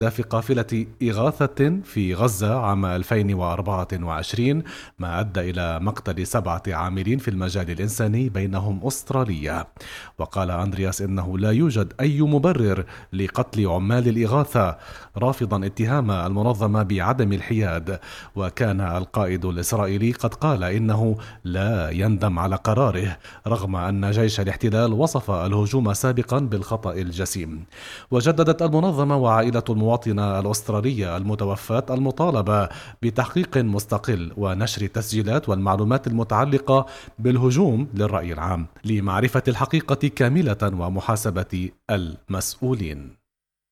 في قافلة إغاثة في غزة عام 2024، ما أدى إلى مقتل 7 عاملين في المجال الإنساني بينهم أستراليا. وقال أندرياس إنه لا يوجد أي مبرر لقتل عمال الإغاثة، رافضا اتهام المنظمة بعدم الحياد. وكان القائد الإسرائيلي قد قال إنه لا يندم على قراره، رغم أن جيش الاحتلال وصف الهجوم سابقا بالخطأ الجسيم. وجددت المنظمة وعائلة المواطنة الأسترالية المتوفاة المطالبة بتحقيق مستقل ونشر التسجيلات والمعلومات المتعلقة بالهجوم للرأي العام لمعرفة الحقيقة كاملة ومحاسبة المسؤولين.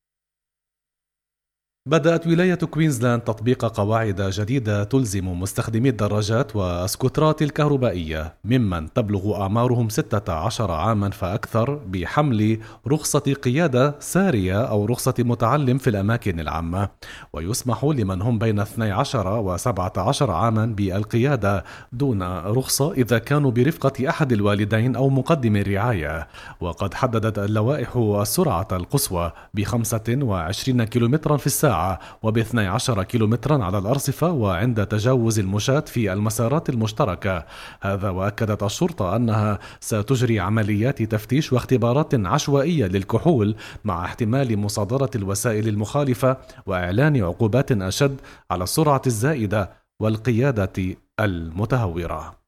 بدأت ولاية كوينزلاند تطبيق قواعد جديدة تلزم مستخدمي الدراجات والسكوترات الكهربائية ممن تبلغ أعمارهم 16 عاما فأكثر بحمل رخصة قيادة سارية أو رخصة متعلم في الأماكن العامة، ويسمح لمن هم بين 12 و17 عاما بالقيادة دون رخصة إذا كانوا برفقة أحد الوالدين أو مقدم الرعاية. وقد حددت اللوائح السرعة القصوى ب25 كيلومترا في الساعة وب12 كيلومترا على الأرصفة وعند تجاوز المشاة في المسارات المشتركة. هذا وأكدت الشرطة أنها ستجري عمليات تفتيش واختبارات عشوائية للكحول مع احتمال مصادرة الوسائل المخالفة وإعلان عقوبات أشد على السرعة الزائدة والقيادة المتهورة.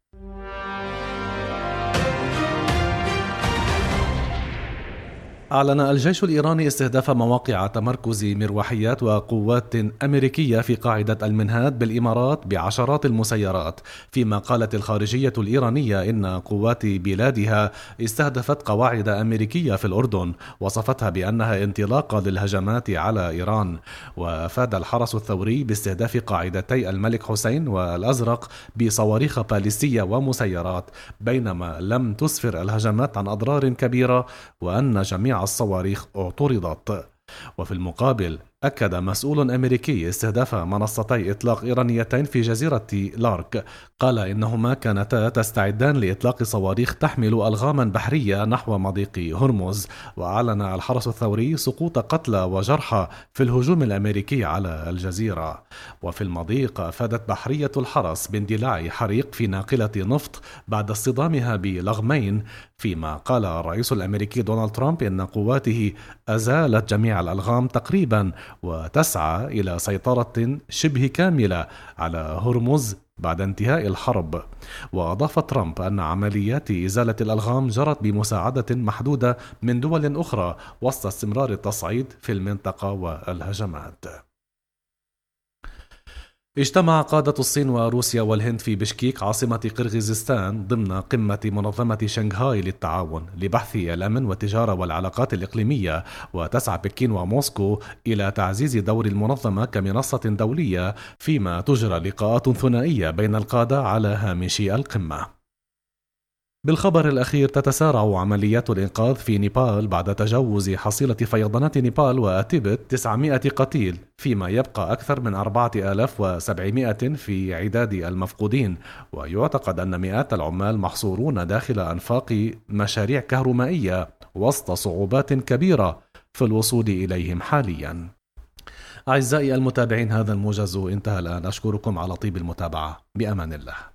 أعلن الجيش الإيراني استهداف مواقع تمركز مروحيات وقوات أمريكية في قاعدة المنهاد بالإمارات بعشرات المسيرات، فيما قالت الخارجية الإيرانية إن قوات بلادها استهدفت قواعد أمريكية في الأردن، وصفتها بأنها انطلاقة للهجمات على إيران. وأفاد الحرس الثوري باستهداف قاعدتي الملك حسين والأزرق بصواريخ باليستية ومسيرات، بينما لم تسفر الهجمات عن أضرار كبيرة وأن جميع الصواريخ اعترضت. وفي المقابل أكد مسؤول أمريكي استهداف منصتي إطلاق إيرانيتين في جزيرة لارك، قال إنهما كانتا تستعدان لإطلاق صواريخ تحمل ألغاما بحرية نحو مضيق هرمز. وأعلن الحرس الثوري سقوط قتلى وجرحى في الهجوم الأمريكي على الجزيرة. وفي المضيق أفادت بحرية الحرس باندلاع حريق في ناقلة نفط بعد اصطدامها بلغمين، فيما قال الرئيس الأمريكي دونالد ترامب إن قواته أزالت جميع الألغام تقريبا وتسعى إلى سيطرة شبه كاملة على هرمز بعد انتهاء الحرب. وأضاف ترامب أن عمليات إزالة الألغام جرت بمساعدة محدودة من دول أخرى وسط استمرار التصعيد في المنطقة والهجمات. اجتمع قادة الصين وروسيا والهند في بشكيك عاصمة قرغيزستان ضمن قمة منظمة شنغهاي للتعاون لبحث الأمن والتجارة والعلاقات الإقليمية. وتسعى بكين وموسكو إلى تعزيز دور المنظمة كمنصة دولية، فيما تجرى لقاءات ثنائية بين القادة على هامش القمة. بالخبر الأخير، تتسارع عمليات الإنقاذ في نيبال بعد تجاوز حصيلة فيضانات نيبال وتيبت 900 قتيل، فيما يبقى أكثر من 4700 في عداد المفقودين. ويعتقد أن مئات العمال محصورون داخل أنفاق مشاريع كهرومائية وسط صعوبات كبيرة في الوصول إليهم حاليا. أعزائي المتابعين، هذا الموجز انتهى الآن. أشكركم على طيب المتابعة. بأمان الله.